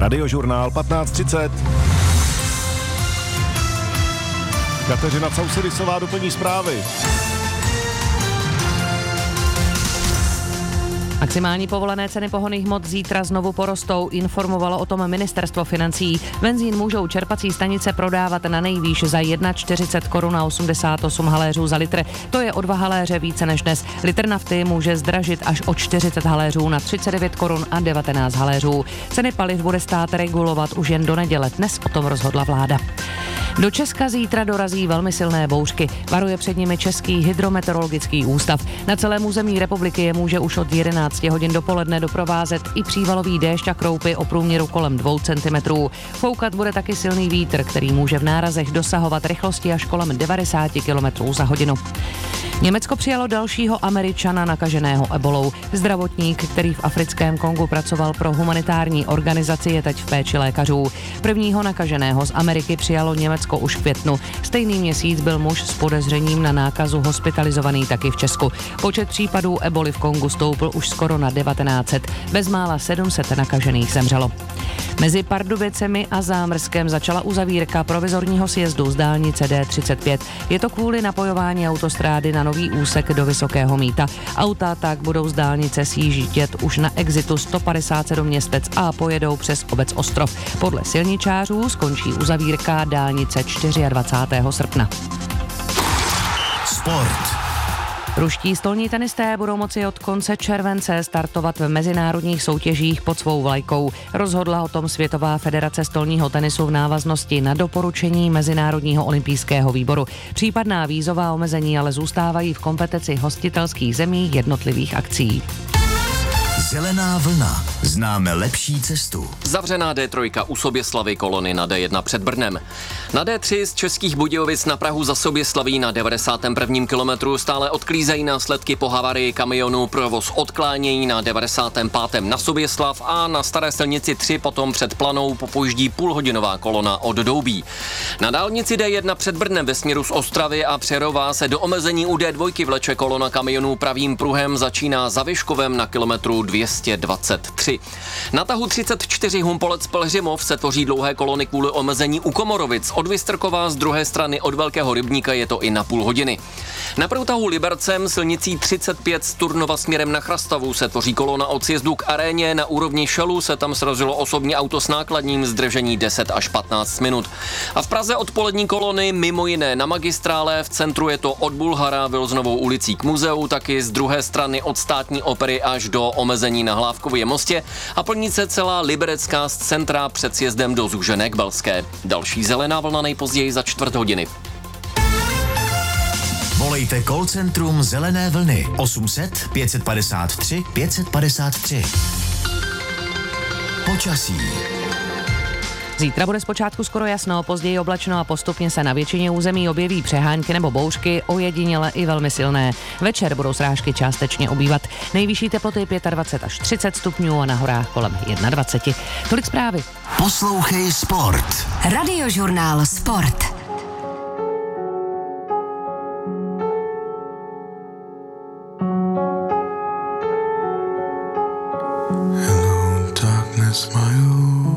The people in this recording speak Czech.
Radiožurnál 15:30. Kateřina Causidisová doplní zprávy. Maximální povolené ceny pohonných hmot zítra znovu porostou, informovalo o tom ministerstvo financí. Benzín můžou čerpací stanice prodávat na nejvýš za 41 korun a 88 haléřů za litr. To je o 2 haléře více než dnes. Litr nafty může zdražit až o 40 haléřů na 39 korun a 19 haléřů. Ceny paliv bude stát regulovat už jen do neděle. Dnes o tom rozhodla vláda. Do Česka zítra dorazí velmi silné bouřky. Varuje před nimi Český hydrometeorologický ústav. Na celém území republiky je může už od 11 hodin dopoledne doprovázet i přívalový déšť a kroupy o průměru kolem 2 cm. Foukat bude taky silný vítr, který může v nárazech dosahovat rychlosti až kolem 90 km za hodinu. Německo přijalo dalšího Američana nakaženého ebolou. Zdravotník, který v africkém Kongu pracoval pro humanitární organizaci, je teď v péči lékařů. Prvního nakaženého z Ameriky přijalo Německo už v květnu. Stejný měsíc byl muž s podezřením na nákazu hospitalizovaný taky v Česku. Počet případů eboli v Kongu stoupl už skoro na 1900. Bezmála 700 nakažených zemřelo. Mezi Pardubicemi a Zámrskem začala uzavírka provizorního sjezdu z dálnice D35. Je to kvůli napojování autostrády na nový úsek do Vysokého Mýta. Auta tak budou z dálnice sjíždět už na exitu 157 Městec a pojedou přes obec Ostrov. Podle silničářů skončí uzavírka dálnice 24. srpna. Sport. Ruští stolní tenisté budou moci od konce července startovat v mezinárodních soutěžích pod svou vlajkou. Rozhodla o tom Světová federace stolního tenisu v návaznosti na doporučení Mezinárodního olympijského výboru. Případná vízová omezení ale zůstávají v kompetenci hostitelských zemí jednotlivých akcí. Zelená vlna. Známe lepší cestu. Zavřená D3 u Soběslavy, kolony na D1 před Brnem. Na D3 z Českých Budějovic na Prahu za Soběslaví na 91. kilometru stále odklízejí následky po havárii kamionu, provoz odklánějí na 95. na Soběslav a na staré silnici 3 potom před Planou popojíždí půlhodinová kolona od Doubí. Na dálnici D1 před Brnem ve směru z Ostravy a Přerova se do omezení u D2 vleče kolona kamionů pravým pruhem, začíná za Vyškovem na kilometru 223. Na tahu 34 Humpolec Pelhřimov se tvoří dlouhé kolony kvůli omezení u Komorovic. Od Vystrkova z druhé strany od Velkého Rybníka je to i na půl hodiny. Na průtahu Libercem silnicí 35 z Turnova směrem na Chrastavu se tvoří kolona od sjezdu k aréně. Na úrovni Šelu se tam srazilo osobní auto s nákladním, zdržení 10 až 15 minut. A v Praze odpolední kolony mimo jiné na magistrále, v centru je to od Bulhara Vilznovou ulicí k muzeu, taky z druhé strany od Státní opery až do omezení na Hlávkově mostě a plní se celá Liberecká z centra před sjezdem do Zúžené k Belské. Další zelená vlna nejpozději za 4 hodiny. Volejte call centrum Zelené vlny 800 553 553. Počasí. Zítra bude zpočátku skoro jasno, později oblačno a postupně se na většině území objeví přehánky nebo bouřky, ojediněle i velmi silné. Večer budou srážky částečně obývat. Nejvyšší teploty 25 až 30 stupňů a na horách kolem 21. Tolik zprávy. Poslouchej Sport. Radiožurnál Sport. Hello, darkness, my